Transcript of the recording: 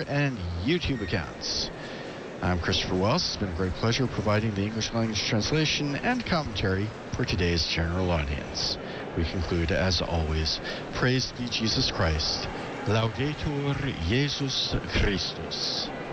and YouTube accounts. I'm Christopher Wells. It's been a great pleasure providing the English language translation and commentary for today's general audience. We conclude, as always, praised be Jesus Christ. Laudetur Jesus Christus.